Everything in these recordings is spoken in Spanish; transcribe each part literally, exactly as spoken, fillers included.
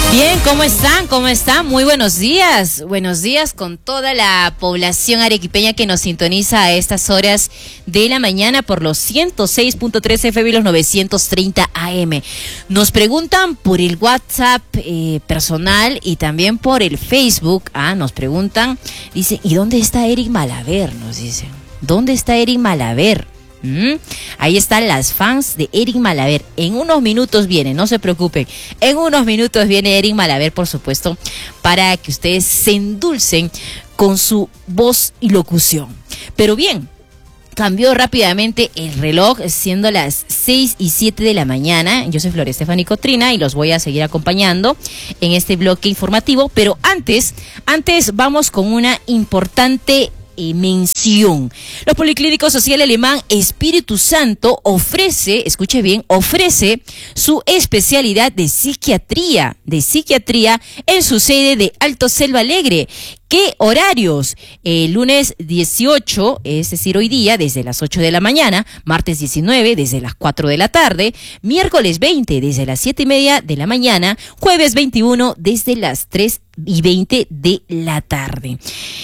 Bien, ¿cómo están? ¿Cómo están? Muy buenos días. Buenos días con toda la población arequipeña que nos sintoniza a estas horas de la mañana por los ciento seis punto tres F M y los novecientos treinta A M. Nos preguntan por el WhatsApp eh, personal y también por el Facebook. Ah, nos preguntan, dice, ¿y dónde está Eric Malaver? Nos dicen, ¿dónde está Eric Malaver? ¿Mm? Ahí están las fans de Eric Malaver. En unos minutos viene, no se preocupen. En unos minutos viene Eric Malaver, por supuesto, para que ustedes se endulcen con su voz y locución. Pero bien, cambió rápidamente el reloj, siendo las seis y siete de la mañana. Yo soy Flor Estefany Cotrina y los voy a seguir acompañando en este bloque informativo. Pero antes, antes vamos con una importante mención. Los Policlínicos Social Alemán Espíritu Santo ofrece, escuche bien, ofrece su especialidad de psiquiatría, de psiquiatría en su sede de Alto Selva Alegre. ¿Qué horarios? El lunes dieciocho, es decir, hoy día, desde las ocho de la mañana, martes diecinueve, desde las cuatro de la tarde, miércoles veinte, desde las siete y media de la mañana, jueves veintiuno, desde las tres y veinte de la tarde.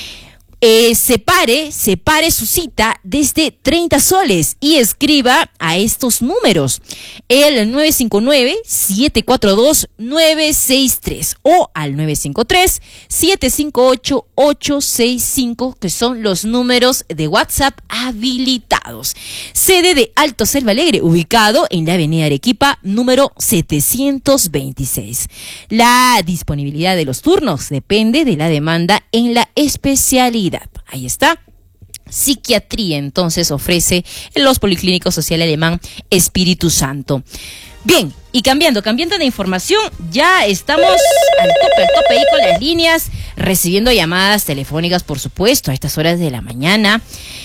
Eh, separe, separe su cita desde treinta soles y escriba a estos números, el nueve cinco nueve, siete cuatro dos, nueve seis tres o al nueve cinco tres, siete cinco ocho, ocho seis cinco, que son los números de WhatsApp habilitados. Sede de Alto Selva Alegre, ubicado en la avenida Arequipa, número setecientos veintiséis. La disponibilidad de los turnos depende de la demanda en la especialidad. Ahí está. Psiquiatría, entonces, ofrece en los Policlínicos Social Alemán Espíritu Santo. Bien, y cambiando, cambiando de información, ya estamos al tope, al tope ahí con las líneas, recibiendo llamadas telefónicas, por supuesto, a estas horas de la mañana.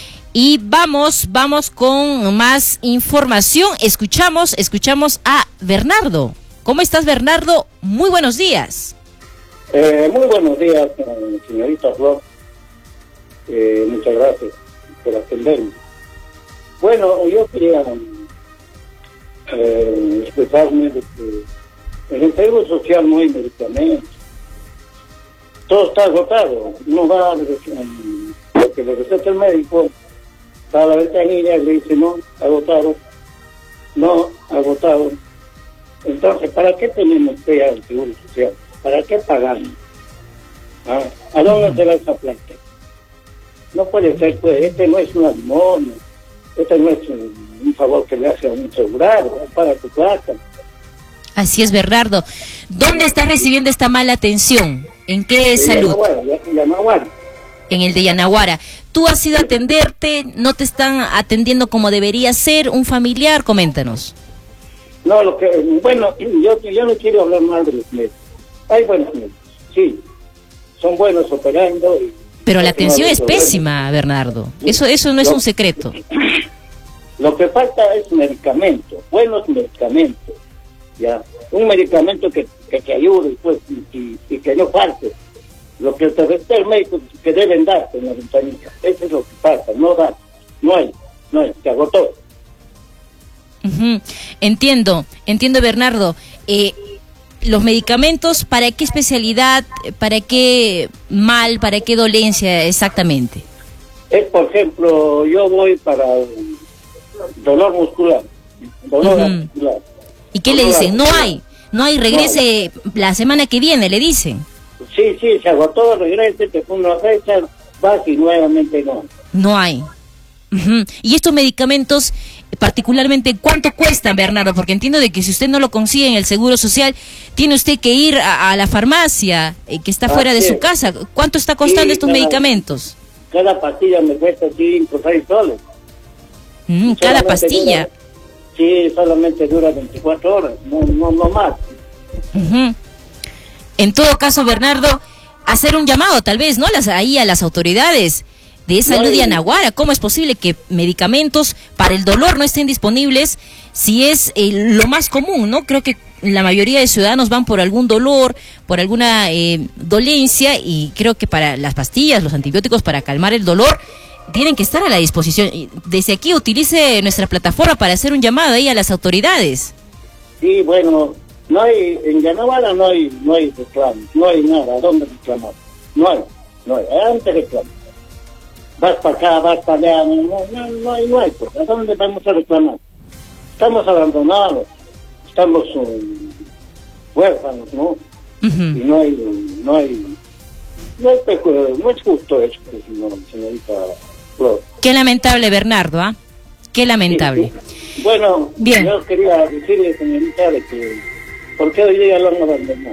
Y vamos, vamos con más información. Escuchamos, escuchamos a Bernardo. ¿Cómo estás, Bernardo? Muy buenos días. Eh, muy buenos días, señorita Flor. Eh, muchas gracias por atenderme. Bueno, yo quería eh, expresarme de que en el Seguro Social no hay medicamentos. Todo está agotado. No va a lo que le receta el médico, va a la ventanilla y le dice no, agotado, no, agotado. Entonces, ¿para qué tenemos que ir al Seguro Social? ¿Para qué pagamos? ¿Ah? ¿A dónde se va esa plata? No puede ser, pues, este no es una limón, este no es un, un favor que le hace a un asegurado, es para tu plata. Así es, Bernardo. ¿Dónde estás recibiendo esta mala atención? ¿En qué salud? En Yanaguara. En el de Yanaguara. ¿Tú has ido a atenderte? ¿No te están atendiendo como debería ser? ¿Un familiar? Coméntanos. No, lo que, bueno, yo, yo no quiero hablar mal de los médicos. Hay buenos médicos, sí, son buenos operando y pero la atención es pésima, Bernardo. Eso eso no es un secreto. Lo que falta es medicamento, buenos medicamentos. Ya, un medicamento que, que te ayude pues, y, y, y que no falte. Lo que te receta el médico que deben darte en la ventanilla. Eso es lo que falta, no da, no hay, no hay, se agotó. Uh-huh. Entiendo, entiendo, Bernardo. Eh, Los medicamentos, ¿para qué especialidad, para qué mal, para qué dolencia exactamente? Es, por ejemplo, yo voy para dolor muscular. Dolor uh-huh. muscular. ¿Y qué dolor le dicen? No hay, no hay, regrese no. la semana que viene, le dicen. Sí, sí, se agotó, regrese, te pone una fecha, vas y nuevamente no. No hay. Uh-huh. Y estos medicamentos, particularmente, ¿cuánto cuestan, Bernardo? Porque entiendo de que si usted no lo consigue en el Seguro Social, tiene usted que ir a, a la farmacia eh, que está fuera de su casa. ¿Cuánto está costando sí, estos cada, medicamentos? Cada pastilla me cuesta cinco o seis soles. Mm, ¿Cada pastilla? Dura, sí, solamente dura veinticuatro horas, no, no, no más. Uh-huh. En todo caso, Bernardo, hacer un llamado tal vez, ¿no? Las, ahí a las autoridades de salud de Yanaguara. ¿Cómo es posible que medicamentos para el dolor no estén disponibles si es eh, lo más común, ¿no? Creo que la mayoría de ciudadanos van por algún dolor, por alguna eh, dolencia, y creo que para las pastillas, los antibióticos para calmar el dolor tienen que estar a la disposición. Desde aquí utilice nuestra plataforma para hacer un llamado ahí a las autoridades. Sí, bueno, No hay, en Yanabala no hay, no hay reclamos, no hay nada, ¿a dónde reclamar? No hay, no hay, antes reclamos. Vas para acá, vas para allá, no, no, no, no hay, no hay, pues, ¿a dónde vamos a reclamar? Estamos abandonados, estamos um, huérfanos, ¿no? Uh-huh. Y no hay, no hay, no, hay, no es justo eso, señorita Flor. Qué lamentable, Bernardo, ¿ah? ¿eh? Qué lamentable. Sí, sí. Bueno, bien. Yo quería decirle, señorita, de que ¿por qué hoy día lo han abandonado?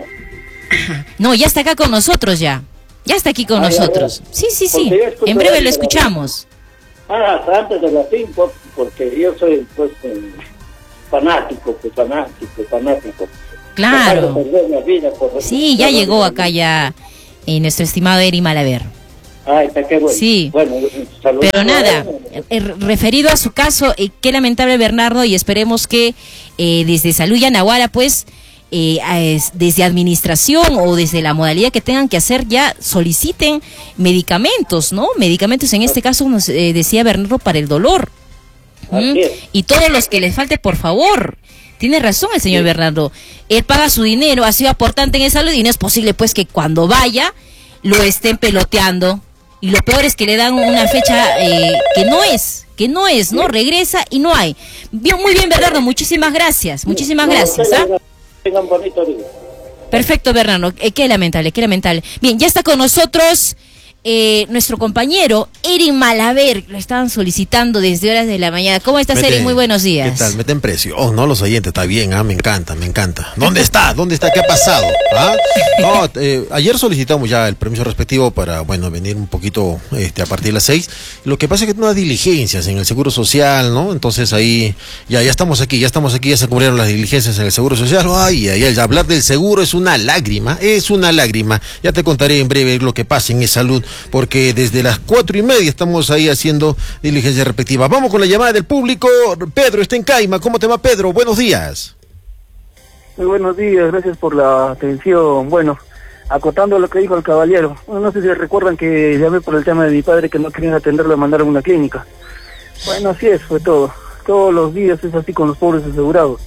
No, ya está acá con nosotros ya. Ya está aquí con ah, nosotros. Ya, ya. Sí, sí, sí. En breve lo escuchamos. Ah, antes de las cinco, porque yo soy, pues, eh, fanático, pues, fanático, fanático. Claro. Vida, sí, ya llegó acá ya eh, nuestro estimado Eri Malaver. Ay, está qué bueno. Sí, bueno, pero nada, eh, referido a su caso, eh, qué lamentable, Bernardo, y esperemos que eh, desde Salud Yanaguara, pues, eh, desde administración o desde la modalidad que tengan que hacer, ya soliciten medicamentos, ¿no? Medicamentos, en este caso, nos eh, decía Bernardo, para el dolor. ¿Mm? Y todos los que les falte, por favor. Tiene razón el señor sí. Bernardo. Él paga su dinero, ha sido aportante en el salud y no es posible, pues, que cuando vaya lo estén peloteando. Y lo peor es que le dan una fecha eh, que no es, que no es, ¿no? Regresa y no hay. Bien, muy bien, Bernardo, muchísimas gracias, muchísimas gracias. ¿Ah? Tengan bonito día. Perfecto, Bernardo, eh, qué lamentable, qué lamentable. Bien, ya está con nosotros eh, nuestro compañero Eri Malaver, lo estaban solicitando desde horas de la mañana. ¿Cómo estás, Eri? Muy buenos días. ¿Qué tal? Meten precio. Oh, no, los oyentes, está bien, ah, me encanta, me encanta. ¿Dónde está? ¿Dónde está? ¿Qué ha pasado? ¿Ah? No, eh, ayer solicitamos ya el permiso respectivo para, bueno, venir un poquito este, a partir de las seis. Lo que pasa es que no hay diligencias en el Seguro Social, ¿no? Entonces ahí, ya, ya estamos aquí, ya estamos aquí, ya se cubrieron las diligencias en el Seguro Social. Ay, ay, ay, hablar del seguro es una lágrima, es una lágrima. Ya te contaré en breve lo que pasa en salud, porque desde las cuatro y media estamos ahí haciendo diligencia respectiva. Vamos con la llamada del público. Pedro está en Caima. ¿Cómo te va, Pedro? Buenos días. Muy buenos días, gracias por la atención. Bueno, acotando lo que dijo el caballero, bueno, no sé si recuerdan que llamé por el tema de mi padre, que no querían atenderlo, lo mandaron a una clínica. Bueno, así es, fue todo. Todos los días es así con los pobres asegurados.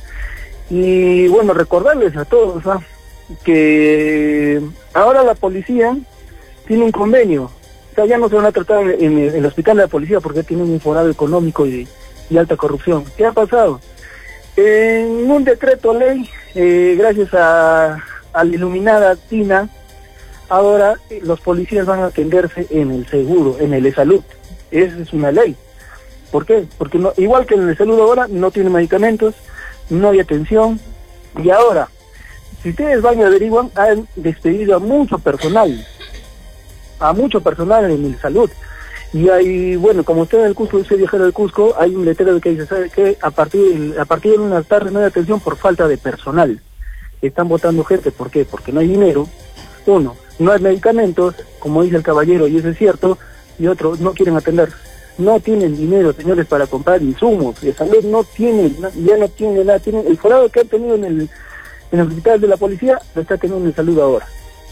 Y bueno, recordarles a todos ¿ah? que ahora la policía tiene un convenio. O sea, ya no se van a tratar en el, en el hospital de la policía porque tienen un forado económico y, y alta corrupción. ¿Qué ha pasado? En un decreto ley, eh, gracias a, a la iluminada Tina, ahora eh, los policías van a atenderse en el seguro, en el e-salud. Esa es una ley. ¿Por qué? Porque no, igual que en el salud ahora, no tiene medicamentos, no hay atención. Y ahora, si ustedes van y averiguan, han despedido a mucho personal. a mucho personal en el salud. Y hay, bueno, como usted en el Cusco, usted viajero del Cusco, hay un letrero que dice, ¿sabe qué? A partir, a partir de una tarde no hay atención por falta de personal. Están votando gente, ¿por qué? Porque no hay dinero, uno, no hay medicamentos, como dice el caballero, y eso es cierto, y otro, no quieren atender. No tienen dinero, señores, para comprar insumos. De salud no tienen, ya no tienen nada. Tienen, el forado que han tenido en el, en el hospital de la policía, lo está teniendo en salud ahora.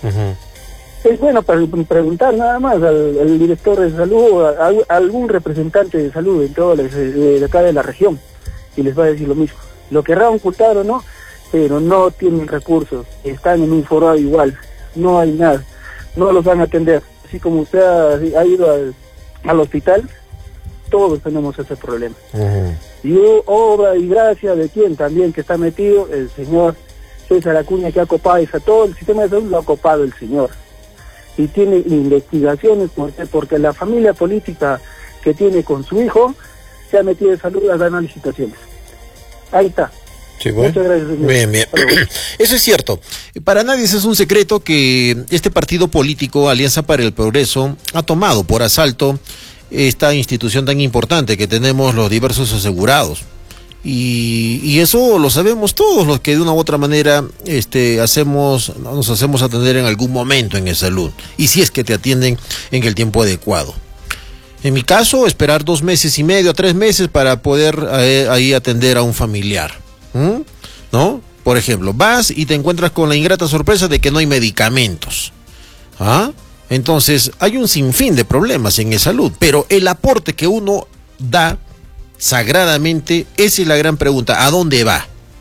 Uh-huh. Es bueno para preguntar nada más al, al director de salud o a, a, a algún representante de salud en todo de, de acá de la región, y les va a decir lo mismo. Lo querrán ocultar o no, pero no tienen recursos, están en un forado igual, no hay nada, no los van a atender. Así como usted ha, ha ido al, al hospital, todos tenemos ese problema. Uh-huh. Y obra y gracia de quien también que está metido, el señor César Acuña, que ha copado esa, todo el sistema de salud lo ha copado el señor. Y tiene investigaciones, porque, porque la familia política que tiene con su hijo se ha metido en salud a ganar licitaciones. Ahí está. Sí, bueno. Muchas gracias, señor. Bien, bien. Eso es cierto. Para nadie es un secreto que este partido político, Alianza para el Progreso, ha tomado por asalto esta institución tan importante que tenemos los diversos asegurados. Y, y eso lo sabemos todos los que de una u otra manera este, hacemos, nos hacemos atender en algún momento en el salud. Y si es que te atienden en el tiempo adecuado. En mi caso, esperar dos meses y medio a tres meses para poder eh, ahí atender a un familiar. ¿Mm? ¿No? Por ejemplo, vas y te encuentras con la ingrata sorpresa de que no hay medicamentos. ¿Ah? Entonces, hay un sinfín de problemas en la salud, pero el aporte que uno da sagradamente, esa es la gran pregunta, ¿a dónde va?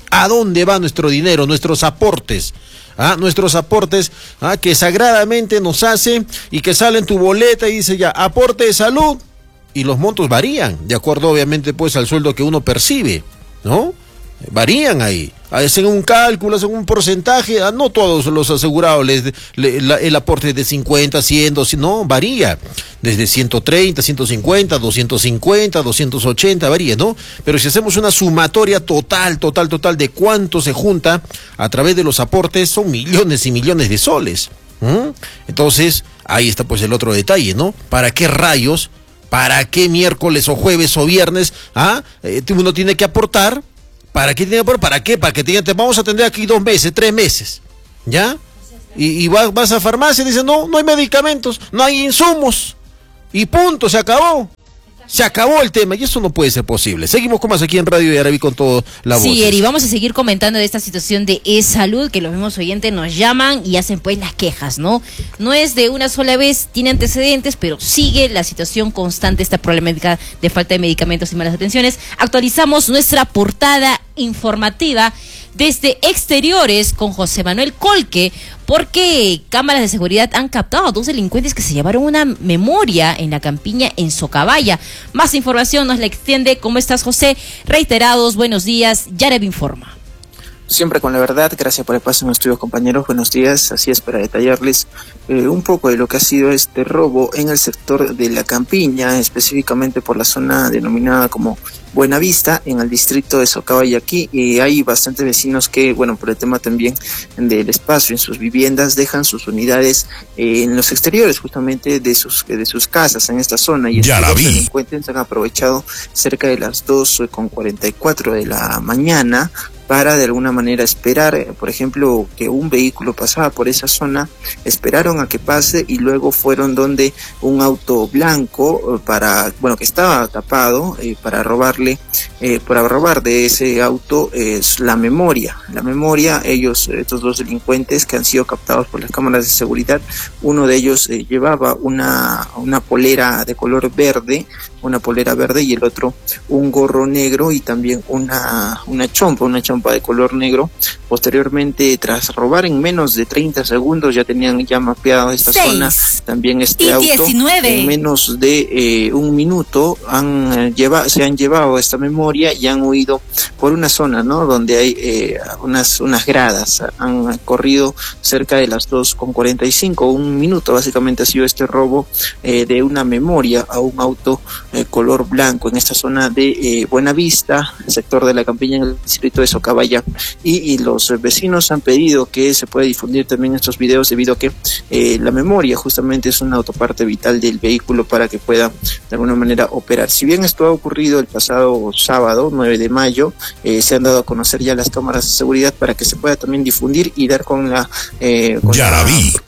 ¿A dónde va nuestro dinero, nuestros aportes? ¿Ah? Nuestros aportes ¿ah? que sagradamente nos hace y que sale en tu boleta y dice ya, aporte de salud, y los montos varían, de acuerdo obviamente pues al sueldo que uno percibe, ¿no? Varían ahí, hacen un cálculo, hacen un porcentaje, ah, no todos los asegurados les, le, la, el aporte es de cincuenta, cien, doscientos, no, varía, desde ciento treinta, ciento cincuenta, doscientos cincuenta, doscientos ochenta, varía, ¿no? Pero si hacemos una sumatoria total, total, total de cuánto se junta a través de los aportes, son millones y millones de soles. ¿Mm? Entonces, ahí está pues el otro detalle, ¿no? ¿Para qué rayos, para qué miércoles o jueves o viernes, ah, eh, uno tiene que aportar? ¿Para qué tiene por para qué? Para que te digan, te vamos a atender aquí dos meses, tres meses, ¿ya? Y, y vas, vas a farmacia y dicen, no, no hay medicamentos, no hay insumos, y punto, se acabó. Se acabó el tema y eso no puede ser posible. Seguimos con más aquí en Radio Yaraví con toda la voz. Sí, Eri, vamos a seguir comentando de esta situación de e-salud, que los mismos oyentes nos llaman y hacen pues las quejas, ¿no? No es de una sola vez, tiene antecedentes, pero sigue la situación constante, esta problemática de falta de medicamentos y malas atenciones. Actualizamos nuestra portada informativa desde exteriores con José Manuel Colque, porque cámaras de seguridad han captado a dos delincuentes que se llevaron una memoria en la campiña en Socabaya. Más información nos la extiende. ¿Cómo estás, José? Reiterados, buenos días, Yaraví informa. Siempre con la verdad, gracias por el paso en los estudios, compañeros, buenos días. Así es, para detallarles eh, un poco de lo que ha sido este robo en el sector de la campiña, específicamente por la zona denominada como Buenavista, en el distrito de Socabaya. Aquí y hay bastantes vecinos que, bueno, por el tema también del espacio en sus viviendas, dejan sus unidades eh, en los exteriores justamente de sus de sus casas en esta zona, y estos dos delincuentes han aprovechado cerca de las dos con cuarenta y cuatro de la mañana para de alguna manera esperar, por ejemplo, que un vehículo pasaba por esa zona, esperaron a que pase y luego fueron donde un auto blanco para, bueno, que estaba tapado eh, para robarle, eh, para robar de ese auto eh, la memoria, la memoria, ellos, estos dos delincuentes que han sido captados por las cámaras de seguridad, uno de ellos eh, llevaba una, una polera de color verde, una polera verde y el otro un gorro negro y también una, una chompa, una chompa de color negro. Posteriormente, tras robar en menos de treinta segundos, ya tenían ya mapeado esta Seis. zona, también este y auto. diecinueve. En menos de eh, un minuto han eh, lleva, se han llevado esta memoria y han huido por una zona, ¿no? Donde hay eh, unas, unas gradas. Han corrido cerca de las dos con cuarenta y cinco, un minuto básicamente ha sido este robo eh, de una memoria a un auto eh, color blanco en esta zona de eh, Buenavista, el sector de la campiña en el distrito de Socabaya, y, y los vecinos han pedido que se pueda difundir también estos videos debido a que eh, la memoria justamente es una autoparte vital del vehículo para que pueda de alguna manera operar. Si bien esto ha ocurrido el pasado sábado, nueve de mayo, eh, se han dado a conocer ya las cámaras de seguridad para que se pueda también difundir y dar con la, eh, con la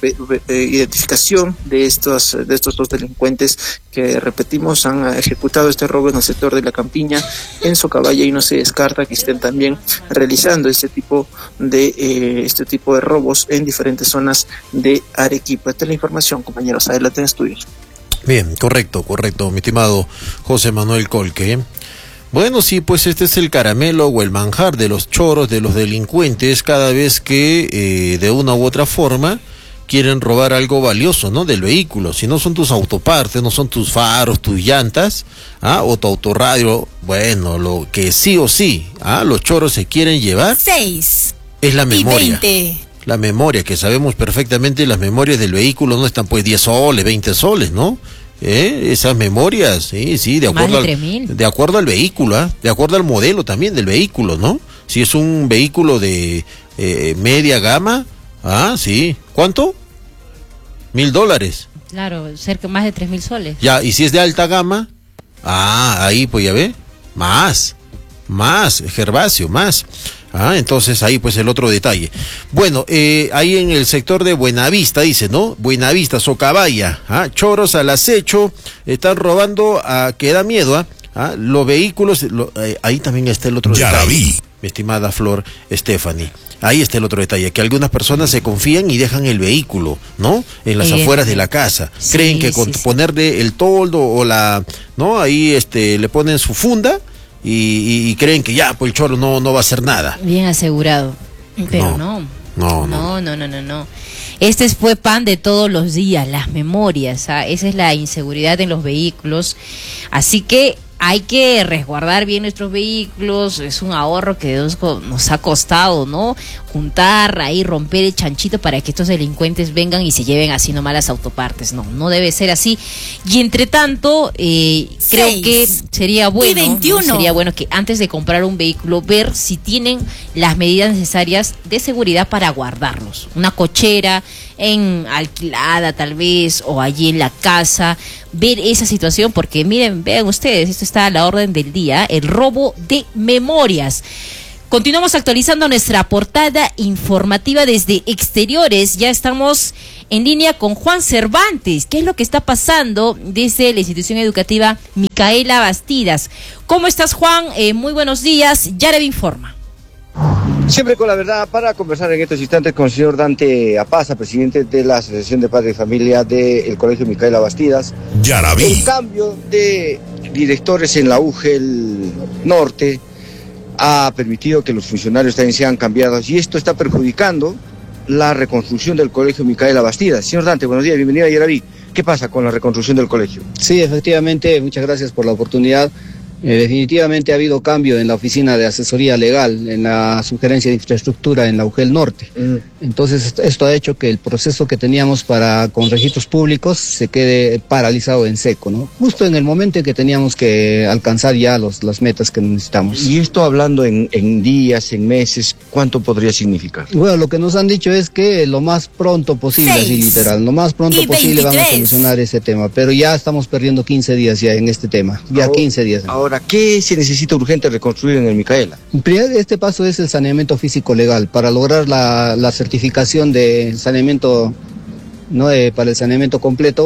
eh, identificación de estos, de estos dos delincuentes que, repetimos, han ejecutado este robo en el sector de la campiña en Socabaya, y no se descarta que estén también realizando este tipo de eh, este tipo de robos en diferentes zonas de Arequipa. Esta es la información, compañeros. Adelante en estudios. Bien, correcto, correcto, mi estimado José Manuel Colque. Bueno, sí, pues este es el caramelo o el manjar de los choros, de los delincuentes, cada vez que eh, de una u otra forma quieren robar algo valioso, ¿no? Del vehículo. Si no son tus autopartes, no son tus faros, tus llantas, ¿ah? O tu autorradio, bueno, lo que sí o sí, ¿ah? Los choros se quieren llevar. Seis. Es la memoria. Y veinte. La memoria, que sabemos perfectamente, las memorias del vehículo no están pues diez soles, veinte soles, ¿no? ¿Eh? Esas memorias, sí, sí, de acuerdo, al, de acuerdo al vehículo, ¿eh? De acuerdo al modelo también del vehículo, ¿no? Si es un vehículo de eh, media gama, ah, sí, ¿cuánto? Mil dólares. Claro, cerca más de tres mil soles. Ya, y si es de alta gama, ah, ahí pues ya ve, más, más, Gervasio, más. Ah, entonces ahí pues el otro detalle. Bueno, eh, ahí en el sector de Buenavista, dice, ¿no? Buenavista, Socabaya, ah, choros al acecho, están robando, a, que da miedo, ¿ah? Ah, los vehículos, lo, eh, ahí también está el otro ya detalle. La vi. Mi estimada Flor Stephanie. Ahí está el otro detalle, que algunas personas se confían y dejan el vehículo, ¿no? En las eh, afueras de la casa. Sí, Creen que con sí, ponerle sí. el toldo o la, ¿no? Ahí este le ponen su funda y, y creen que ya, pues el Cholo no, no va a hacer nada. Bien asegurado, pero no. No, no, no, no, no, no, no. Este fue pan de todos los días, las memorias, ¿ah? Esa es la inseguridad en los vehículos, así que hay que resguardar bien nuestros vehículos, es un ahorro que nos, nos ha costado, ¿no? Juntar ahí, romper el chanchito para que estos delincuentes vengan y se lleven así nomás las autopartes. No, no debe ser así. Y entre tanto, eh, creo que sería bueno, ¿no? sería bueno que antes de comprar un vehículo, ver si tienen las medidas necesarias de seguridad para guardarlos. Una cochera en alquilada tal vez, o allí en la casa, ver esa situación, porque miren, vean ustedes, esto está a la orden del día, el robo de memorias. Continuamos actualizando nuestra portada informativa desde exteriores. Ya estamos en línea con Juan Cervantes. ¿Qué es lo que está pasando desde la institución educativa Micaela Bastidas? ¿Cómo estás, Juan? Eh, muy buenos días. Yaraví informa. Siempre con la verdad, para conversar en estos instantes con el señor Dante Apaza, presidente de la Asociación de Padres y Familia del Colegio Micaela Bastidas. Yaraví. El cambio de directores en la U G E L Norte ha permitido que los funcionarios también sean cambiados, y esto está perjudicando la reconstrucción del Colegio Micaela Bastidas. Señor Dante, buenos días, bienvenido a Yaraví. ¿Qué pasa con la reconstrucción del colegio? Sí, efectivamente, muchas gracias por la oportunidad. Eh, definitivamente ha habido cambio en la oficina de asesoría legal, en la sugerencia de infraestructura en la U G E L Norte. Mm. Entonces esto ha hecho que el proceso que teníamos para con registros públicos se quede paralizado en seco, ¿no? Justo en el momento en que teníamos que alcanzar ya los, las metas que necesitamos. Y esto hablando en, en días, en meses, ¿cuánto podría significar? Bueno, lo que nos han dicho es que lo más pronto posible, así literal, lo más pronto posible vamos a solucionar ese tema, pero ya estamos perdiendo quince días ya en este tema, ya ahora, quince días. Ahora, ¿qué se necesita urgente reconstruir en el Micaela? Primero, este paso es el saneamiento físico-legal, para lograr la, la certificación de saneamiento, ¿no? Eh, para el saneamiento completo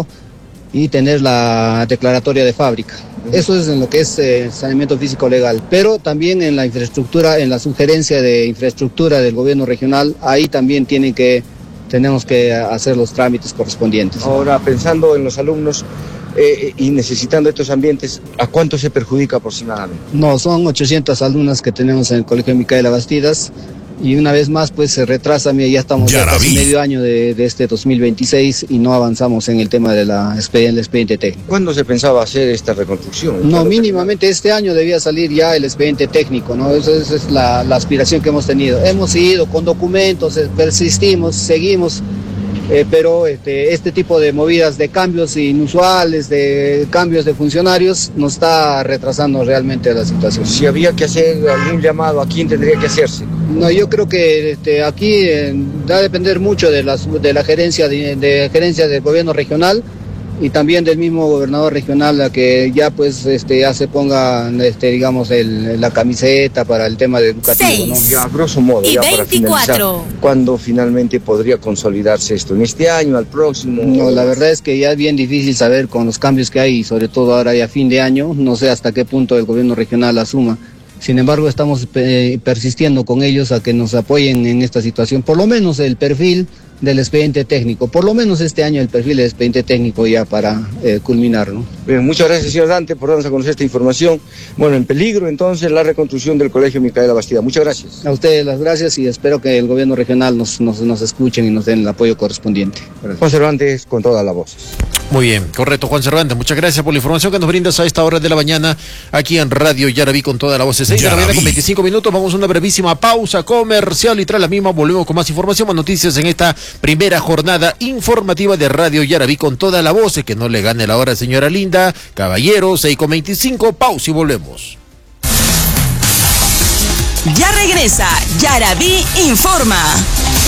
y tener la declaratoria de fábrica. Eso es en lo que es eh, saneamiento físico-legal, pero también en la infraestructura, en la sugerencia de infraestructura del gobierno regional, ahí también tienen que, tenemos que hacer los trámites correspondientes. Ahora, pensando en los alumnos, Eh, y necesitando estos ambientes, ¿a cuánto se perjudica aproximadamente? No, son ochocientas alumnas que tenemos en el Colegio Micaela Bastidas, y una vez más pues se retrasa, mira, ya estamos ya casi medio año de, de este dos mil veintiséis y no avanzamos en el tema del de expediente técnico. ¿Cuándo se pensaba hacer esta reconstrucción? No, mínimamente este año debía salir ya el expediente técnico, ¿no? Esa, esa es la, la aspiración que hemos tenido. Hemos ido con documentos, persistimos, seguimos. Eh, pero este, este tipo de movidas de cambios inusuales, de cambios de funcionarios, nos está retrasando realmente la situación. Si había que hacer algún llamado, ¿a quién tendría que hacerse? No, yo creo que este, aquí eh, va a depender mucho de, las, de la gerencia de, de gerencia del gobierno regional y también del mismo gobernador regional, a que ya pues este ya se ponga este digamos el, la camiseta para el tema de educativo, ¿no? Ya a grosso modo, ya para finalizar, ¿cuándo finalmente podría consolidarse esto? ¿En este año, al próximo? No, la verdad es que ya es bien difícil saber con los cambios que hay, y sobre todo ahora ya fin de año, no sé hasta qué punto el gobierno regional asuma. Sin embargo, estamos eh, persistiendo con ellos a que nos apoyen en esta situación, por lo menos el perfil del expediente técnico, por lo menos este año el perfil del expediente técnico ya para eh, culminar, ¿no? Bien, muchas gracias, señor Dante, por darnos a conocer esta información. Bueno, en peligro entonces la reconstrucción del Colegio Micaela Bastida. Muchas gracias. A ustedes las gracias, y espero que el gobierno regional nos, nos, nos escuchen y nos den el apoyo correspondiente. Gracias. Juan Cervantes, con todas las voces. Muy bien, correcto, Juan Cervantes, muchas gracias por la información que nos brindas a esta hora de la mañana aquí en Radio Yaraví con toda la voz. seis de la mañana con veinticinco minutos, vamos a una brevísima pausa comercial y tras la misma volvemos con más información, más noticias en esta primera jornada informativa de Radio Yaraví con toda la voz. Que no le gane la hora, señora linda. Caballero, seis con veinticinco, pausa y volvemos. Ya regresa Yaraví Informa.